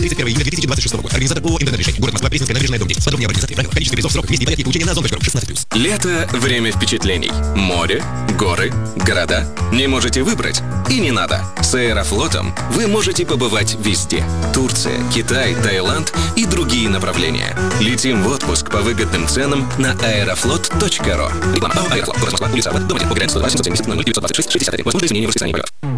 31 июня 2026 года. Организатор ООО «Индонрешень». Город Москва, Пресненская набережная, дом 10. Подробнее об организации, правила, количество призов, срок, месте и понятие получения на озон.ру. 16+. Лето – время впечатлений. Море, горы, города. Не можете выбрать? И не надо. С Аэрофлотом вы можете побывать везде. Турция, Китай, Таиланд и другие направления. Летим в отпуск по выгодным ценам на aeroflot.ru. Реклама. Аэрофлот. Город Москва. Улица Аббат. Дом 1. По границе 120 770 0926 61. Возможно изменение в расписании полетов.